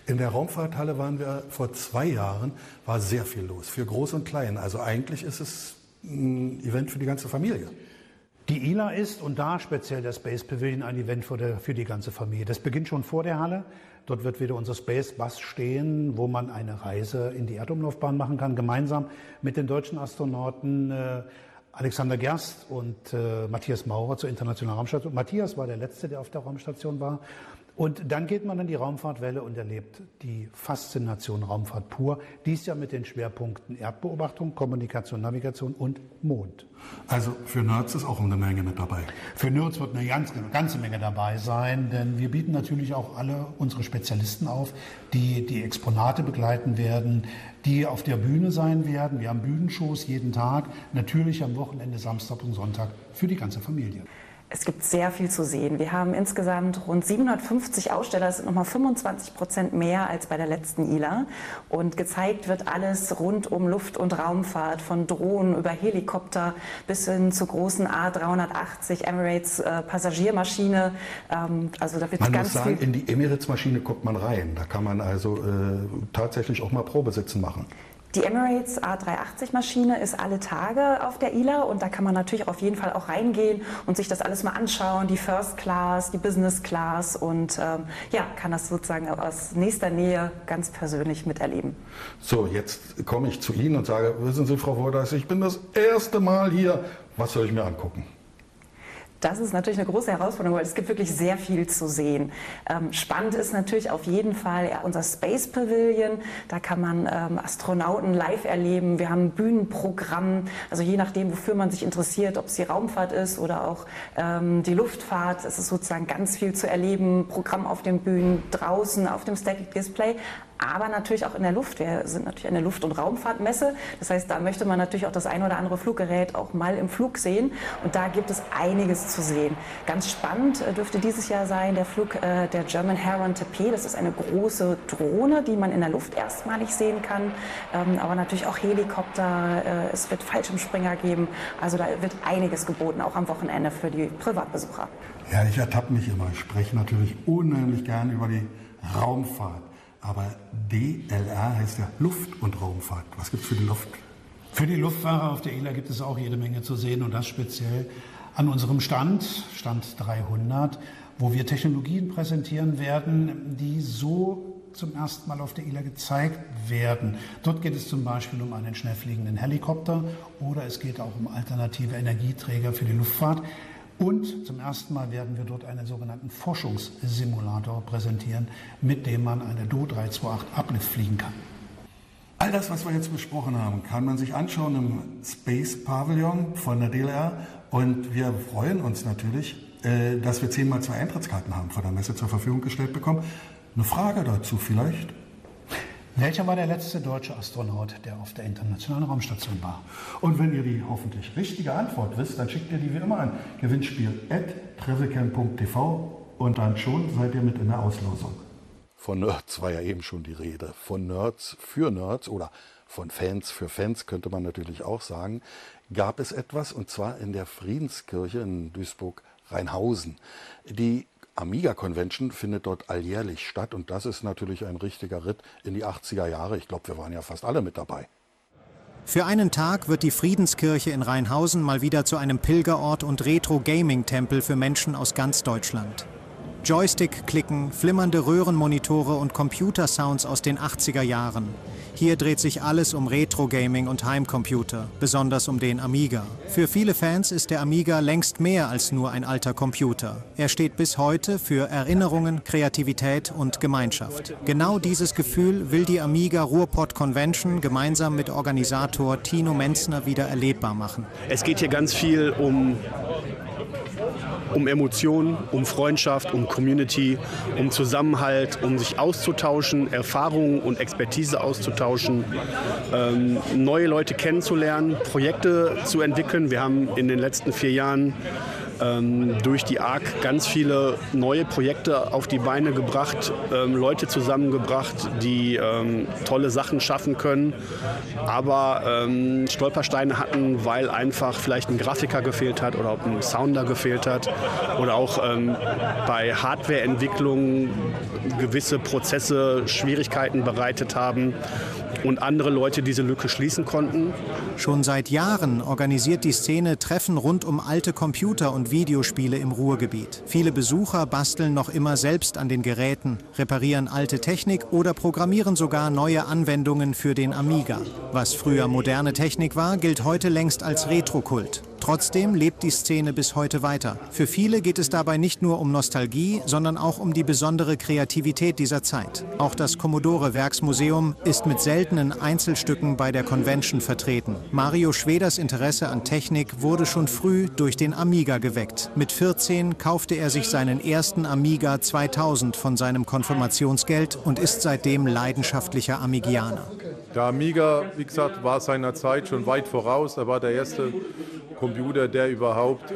In der Raumfahrthalle waren wir vor 2 Jahren, war sehr viel los, für Groß und Klein. Also eigentlich ist es ein Event für die ganze Familie. Die ILA ist und da speziell der Space Pavilion ein Event für die ganze Familie. Das beginnt schon vor der Halle. Dort wird wieder unser Space Bus stehen, wo man eine Reise in die Erdumlaufbahn machen kann, gemeinsam mit den deutschen Astronauten Alexander Gerst und Matthias Maurer zur Internationalen Raumstation. Matthias war der Letzte, der auf der Raumstation war. Und dann geht man an die Raumfahrtwelle und erlebt die Faszination Raumfahrt pur. Dies ja mit den Schwerpunkten Erdbeobachtung, Kommunikation, Navigation und Mond. Also für Nerds ist auch eine Menge mit dabei. Für Nerds wird eine ganze Menge dabei sein, denn wir bieten natürlich auch alle unsere Spezialisten auf, die die Exponate begleiten werden, die auf der Bühne sein werden. Wir haben Bühnenshows jeden Tag, natürlich am Wochenende, Samstag und Sonntag für die ganze Familie. Es gibt sehr viel zu sehen. Wir haben insgesamt rund 750 Aussteller, das sind nochmal 25% mehr als bei der letzten ILA. Und gezeigt wird alles rund um Luft- und Raumfahrt, von Drohnen über Helikopter bis hin zur großen A380 Emirates Passagiermaschine. Also da wird man ganz muss sagen, viel. in die Emirates-Maschine guckt man rein. Da kann man also tatsächlich auch mal Probesitzen machen. Die Emirates A380-Maschine ist alle Tage auf der ILA und da kann man natürlich auf jeden Fall auch reingehen und sich das alles mal anschauen, die First Class, die Business Class und kann das sozusagen aus nächster Nähe ganz persönlich miterleben. So, jetzt komme ich zu Ihnen und sage, wissen Sie, Frau Vordeis, ich bin das erste Mal hier, was soll ich mir angucken? Das ist natürlich eine große Herausforderung, weil es gibt wirklich sehr viel zu sehen. Spannend ist natürlich auf jeden Fall unser Space Pavilion. Da kann man Astronauten live erleben. Wir haben ein Bühnenprogramm, also je nachdem, wofür man sich interessiert, ob es die Raumfahrt ist oder auch die Luftfahrt. Es ist sozusagen ganz viel zu erleben. Programm auf den Bühnen, draußen auf dem Static Display. Aber natürlich auch in der Luft. Wir sind natürlich eine Luft- und Raumfahrtmesse. Das heißt, da möchte man natürlich auch das ein oder andere Fluggerät auch mal im Flug sehen. Und da gibt es einiges zu sehen. Ganz spannend dürfte dieses Jahr sein der Flug der German Heron TP. Das ist eine große Drohne, die man in der Luft erstmalig sehen kann. Aber natürlich auch Helikopter. Es wird Fallschirmspringer geben. Also da wird einiges geboten, auch am Wochenende für die Privatbesucher. Ja, ich ertappe mich immer. Ich spreche natürlich unheimlich gern über die Raumfahrt. Aber DLR heißt ja Luft- und Raumfahrt. Was gibt es für die Luft? Für die Luftfahrer auf der ILA gibt es auch jede Menge zu sehen und das speziell an unserem Stand 300, wo wir Technologien präsentieren werden, die so zum ersten Mal auf der ILA gezeigt werden. Dort geht es zum Beispiel um einen schnell fliegenden Helikopter oder es geht auch um alternative Energieträger für die Luftfahrt. Und zum ersten Mal werden wir dort einen sogenannten Forschungssimulator präsentieren, mit dem man eine Do 328 Uplift fliegen kann. All das, was wir jetzt besprochen haben, kann man sich anschauen im Space Pavilion von der DLR. Und wir freuen uns natürlich, dass wir 10x2 Eintrittskarten haben von der Messe zur Verfügung gestellt bekommen. Eine Frage dazu vielleicht? Welcher war der letzte deutsche Astronaut, der auf der Internationalen Raumstation war? Und wenn ihr die hoffentlich richtige Antwort wisst, dann schickt ihr die wie immer an gewinnspiel@travelcam.tv und dann schon seid ihr mit in der Auslosung. Von Nerds war ja eben schon die Rede. Von Nerds für Nerds oder von Fans für Fans könnte man natürlich auch sagen, gab es etwas und zwar in der Friedenskirche in Duisburg-Rheinhausen. Die Amiga Convention findet dort alljährlich statt und das ist natürlich ein richtiger Ritt in die 80er Jahre. Ich glaube, wir waren ja fast alle mit dabei. Für einen Tag wird die Friedenskirche in Rheinhausen mal wieder zu einem Pilgerort und Retro-Gaming-Tempel für Menschen aus ganz Deutschland. Joystick-Klicken, flimmernde Röhrenmonitore und Computersounds aus den 80er Jahren. Hier dreht sich alles um Retro-Gaming und Heimcomputer, besonders um den Amiga. Für viele Fans ist der Amiga längst mehr als nur ein alter Computer. Er steht bis heute für Erinnerungen, Kreativität und Gemeinschaft. Genau dieses Gefühl will die Amiga Ruhrpott Convention gemeinsam mit Organisator Tino Menzner wieder erlebbar machen. Es geht hier ganz viel um Emotionen, um Freundschaft, um Community, um Zusammenhalt, um sich auszutauschen, Erfahrungen und Expertise auszutauschen, neue Leute kennenzulernen, Projekte zu entwickeln. Wir haben in den letzten 4 Jahren durch die ARC ganz viele neue Projekte auf die Beine gebracht, Leute zusammengebracht, die tolle Sachen schaffen können, aber Stolpersteine hatten, weil einfach vielleicht ein Grafiker gefehlt hat oder ein Sounder gefehlt hat oder auch bei Hardwareentwicklung gewisse Prozesse Schwierigkeiten bereitet haben und andere Leute diese Lücke schließen konnten. Schon seit Jahren organisiert die Szene Treffen rund um alte Computer und Videospiele im Ruhrgebiet. Viele Besucher basteln noch immer selbst an den Geräten, reparieren alte Technik oder programmieren sogar neue Anwendungen für den Amiga. Was früher moderne Technik war, gilt heute längst als Retrokult. Trotzdem lebt die Szene bis heute weiter. Für viele geht es dabei nicht nur um Nostalgie, sondern auch um die besondere Kreativität dieser Zeit. Auch das Commodore-Werksmuseum ist mit seltenen Einzelstücken bei der Convention vertreten. Mario Schweders Interesse an Technik wurde schon früh durch den Amiga geweckt. Mit 14 kaufte er sich seinen ersten Amiga 2000 von seinem Konfirmationsgeld und ist seitdem leidenschaftlicher Amigianer. Der Amiga, wie gesagt, war seiner Zeit schon weit voraus. Er war der erste Computer, der überhaupt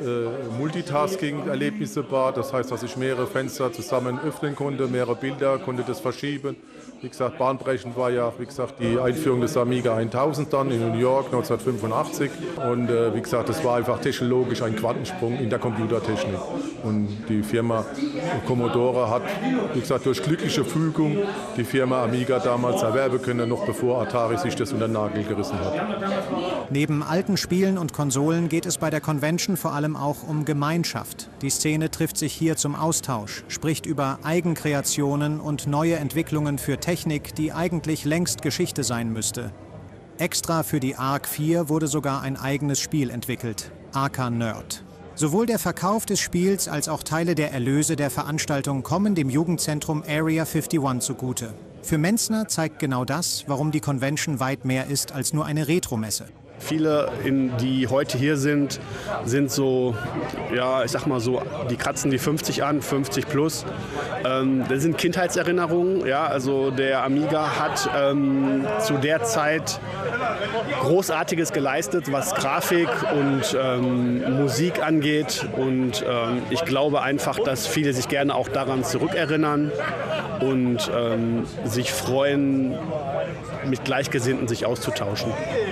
Multitasking-Erlebnisse bat. Das heißt, dass ich mehrere Fenster zusammen öffnen konnte, mehrere Bilder, konnte das verschieben. Wie gesagt, bahnbrechend war ja, wie gesagt, die Einführung des Amiga 1000 dann in New York 1985. Und wie gesagt, das war einfach technologisch ein Quantensprung in der Computertechnik. Und die Firma Commodore hat, wie gesagt, durch glückliche Fügung die Firma Amiga damals erwerben können, noch bevor Atari sich das unter den Nagel gerissen hat. Neben alten Spielen und Konsolen geht es bei der Convention vor allem auch um Gemeinschaft. Die Szene trifft sich hier zum Austausch, spricht über Eigenkreationen und neue Entwicklungen für Technik, die eigentlich längst Geschichte sein müsste. Extra für die ARC 4 wurde sogar ein eigenes Spiel entwickelt, Arca Nerd. Sowohl der Verkauf des Spiels als auch Teile der Erlöse der Veranstaltung kommen dem Jugendzentrum Area 51 zugute. Für Menzner zeigt genau das, warum die Convention weit mehr ist als nur eine Retromesse. Viele, die heute hier sind so, ja, ich sag mal so, die kratzen die 50 an, 50 plus. Das sind Kindheitserinnerungen. Ja, also der Amiga hat zu der Zeit Großartiges geleistet, was Grafik und Musik angeht. Und ich glaube einfach, dass viele sich gerne auch daran zurückerinnern und sich freuen, mit Gleichgesinnten sich auszutauschen.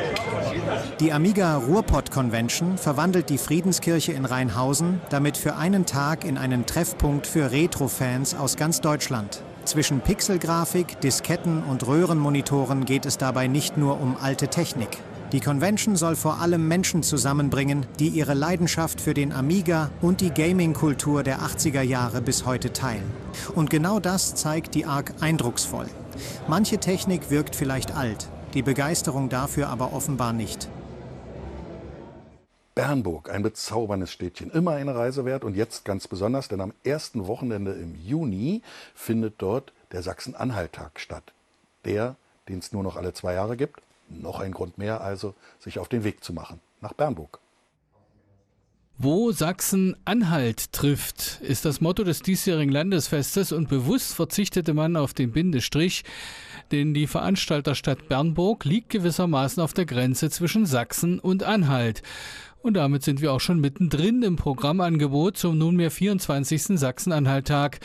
Die Amiga Ruhrpott Convention verwandelt die Friedenskirche in Rheinhausen damit für einen Tag in einen Treffpunkt für Retro-Fans aus ganz Deutschland. Zwischen Pixelgrafik, Disketten und Röhrenmonitoren geht es dabei nicht nur um alte Technik. Die Convention soll vor allem Menschen zusammenbringen, die ihre Leidenschaft für den Amiga und die Gaming-Kultur der 80er Jahre bis heute teilen. Und genau das zeigt die ARC eindrucksvoll. Manche Technik wirkt vielleicht alt, die Begeisterung dafür aber offenbar nicht. Bernburg, ein bezauberndes Städtchen, immer eine Reise wert und jetzt ganz besonders, denn am ersten Wochenende im Juni findet dort der Sachsen-Anhalt-Tag statt. Der, den es nur noch alle 2 Jahre gibt. Noch ein Grund mehr also, sich auf den Weg zu machen nach Bernburg. Wo Sachsen-Anhalt trifft, ist das Motto des diesjährigen Landesfestes und bewusst verzichtete man auf den Bindestrich, denn die Veranstalterstadt Bernburg liegt gewissermaßen auf der Grenze zwischen Sachsen und Anhalt. Und damit sind wir auch schon mittendrin im Programmangebot zum nunmehr 24. Sachsen-Anhalt-Tag.